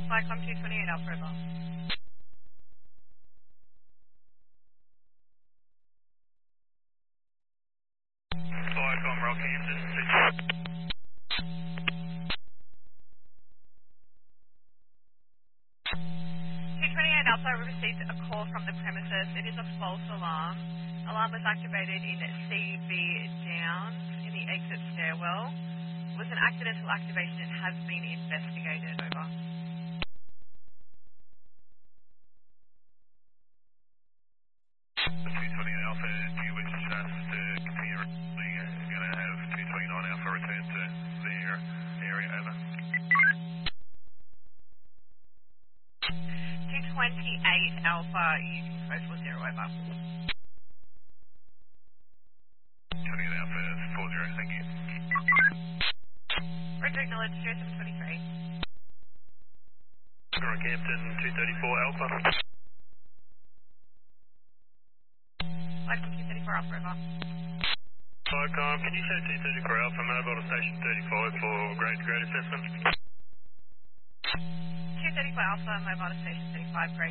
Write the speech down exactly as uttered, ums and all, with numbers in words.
Cyclone two twenty-eight Alpha over. Cyclone Rockhampton, two twenty-eight Alpha, we received a call from the premises. It is a false alarm. Alarm was activated in C B Downs in the exit stairwell. It was an accidental activation. It has been investigated. Over. two twenty-eight Alpha, do you wish us to continue? We're going to have two twenty-nine Alpha return to their area, over. two twenty-eight Alpha, you can close for zero over. twenty-eight Alpha, four zero, thank you. Roger, acknowledge zero seven twenty-three. Rockhampton, two thirty-four Alpha. Cyclone two thirty-four Alpha over. Cyclone, can you say two thirty-four Alpha, mobile to station thirty-five for grade to grade assessment? two thirty-four Alpha, mobile to station thirty-five, great.